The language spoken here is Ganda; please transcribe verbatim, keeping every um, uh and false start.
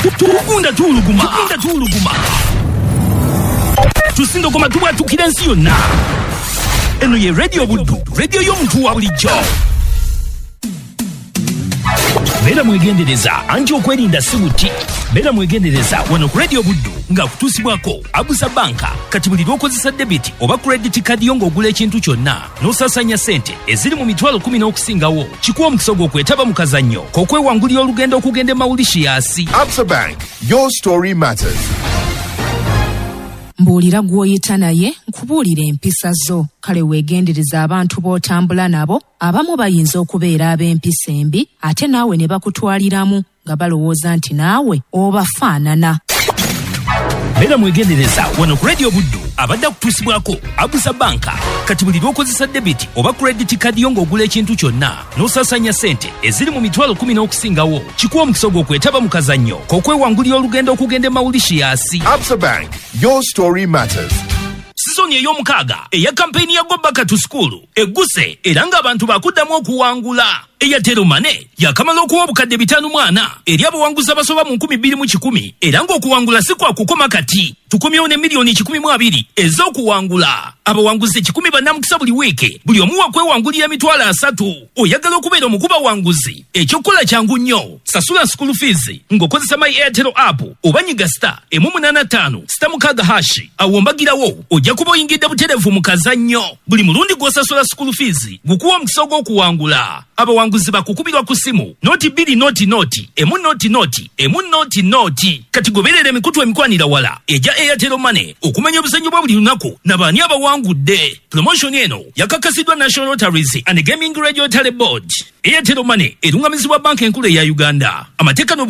Tukunda tuluguma. Tukunda tuluguma. Tusindo koma tuwa tukirensi yonna. Eno ye radio Buddu. Radio y'omuntu wa bulijjo. Bera mwegendereza anti okwerinda si buti. Bera mwegendereza wano ku Radio Buddu nga kutusibwako Abusa Banka kati buli lw'okozesa debit oba credit card yo ng'ogula ekintu kyonna n'osasanya ssente eziri mu mitwalo kumi n'okusingawo kikuwa omukisa gw'okwetaba mu kazannyo k'okwewangulira olugendo okugenda e Mauritius. Absa Bank, your story matters. Mbuulira gw'oyita naye nkubuulira empisa zo. Kale weegendereza abantu b'otambula nabo abamu bayinza okubeera ab'empisa embi ate naawe ne bakutwaliramu nga balowooza nti naawe obafaanana. Bera mwegendereza wano ku Radio Buddu abadde kutusibwako Abusa Banka kati buli lw'okozesa debit oba credit card yo ng'ogula ekintu kyonna n'osasanya ssente eziri mu mitwalo kumi n'okusingawo kikuwa omukisa gw'okwetaba mu kazannyo k'okwewangulira olugendo okugenda e Mauritius. Absa Bank, your story matters. Sizoni ey'omukaaga eya kampeyini ya Go Back to School egguse era ng'abantu bakuddamu okuwangula. Airtel Money yakamala okuwa obukadde bitano mwana eri abawanguzi abasoba mu nkumi bbiri mu kikumi era ng'okuwangula si kwa kukoma kati tukomyewo ne miliyoni kikumi mu abiri ez'okuwangula. Abawanguzi kikumi bannamukisa buli wiiki buli omu wakwewangulira emitwalo asatu. Oyagala okubeera omukuba wanguzi ekyokukola kyangu nnyo. Sasula school fees ng'okozesa My Airtel app oba nyiga star emu munaana ttaano sita mukaaga hashi awo mbagirawo ojja kuba oyingidde butereevu mu kazannyo. Buli mulundi gw'osasula school fees gukuwa omukisa gw'okuwangula. Abawanguzi bakukubirwa ku simu noti bbiri noti noti emu noti noti emu noti noti kati goberera emikutu emikwanira wala eja Airtel Money okumanya obuzannyo bwa buli lunaku n'abaani abawangudde. Promotion eno yakakasiddwa National Lotteries and Gaming Radio Tele Board. Airtel Money erungamizibwa banka enkulu eya Uganda. Amateeka